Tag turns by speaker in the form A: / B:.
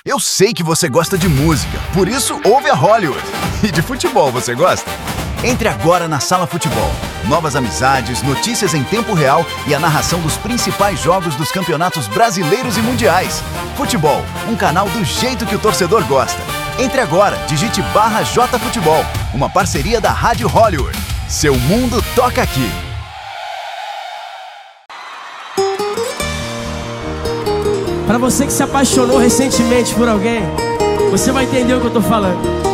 A: Eu sei que você gosta de música, por isso ouve a Hollywood. E de futebol você gosta? Entre agora na Sala Futebol. Novas amizades, notícias em tempo real e a narração dos principais jogos dos campeonatos brasileiros e mundiais. Futebol, um canal do jeito que o torcedor gosta. Entre agora, digite /JFutebol, uma parceria da Rádio Hollywood. Seu mundo toca aqui.
B: Para você que se apaixonou recentemente por alguém, você vai entender o que eu tô falando.